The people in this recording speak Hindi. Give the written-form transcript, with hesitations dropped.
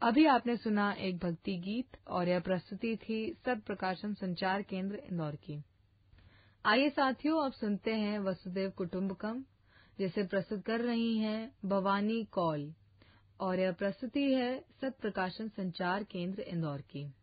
अभी आपने सुना एक भक्ति गीत और यह प्रस्तुति थी सत प्रकाशन संचार केंद्र इंदौर की। आइए साथियों, अब सुनते हैं वसुदेव कुटुंबकम, जिसे प्रस्तुत कर रही हैं भवानी कौल, और यह प्रस्तुति है सत प्रकाशन संचार केंद्र इंदौर की।